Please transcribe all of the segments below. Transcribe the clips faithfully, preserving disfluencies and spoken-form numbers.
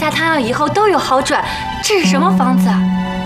下汤药以后都有好转，这是什么方子啊？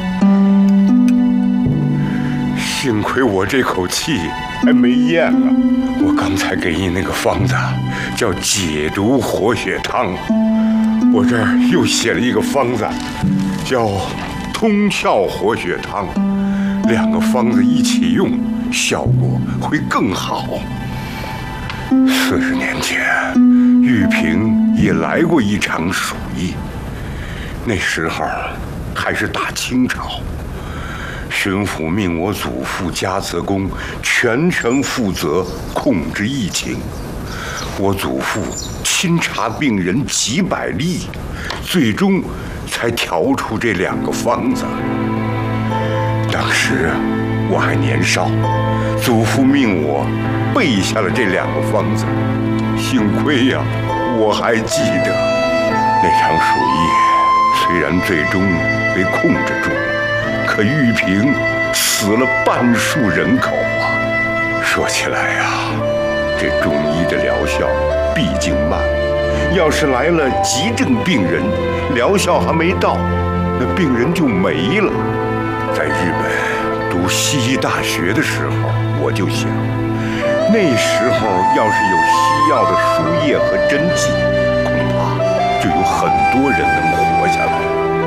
幸亏我这口气还没咽呢，我刚才给你那个方子叫解毒活血汤，我这儿又写了一个方子叫通窍活血汤，两个方子一起用，效果会更好。四十年前，玉萍也来过一场鼠疫，那时候还是大清朝。巡抚命我祖父嘉泽公全权负责控制疫情，我祖父亲查病人几百例，最终才调出这两个方子。当时我还年少，祖父命我背下了这两个方子，幸亏呀，我还记得那场鼠疫虽然最终被控制住，可玉萍死了半数人口啊！说起来呀，这中医的疗效毕竟慢，要是来了急症病人，疗效还没到，那病人就没了。在日本读西医大学的时候，我就想，那时候要是有西药的输液和针剂，恐怕就有很多人能活下来。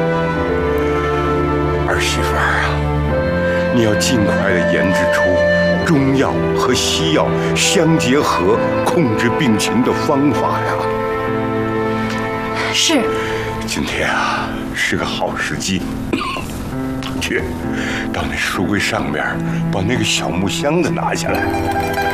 儿媳妇儿啊，你要尽快的研制出中药和西药相结合控制病情的方法呀。 是。 今天啊是个好时机，去到那书柜上面把那个小木箱子拿下来。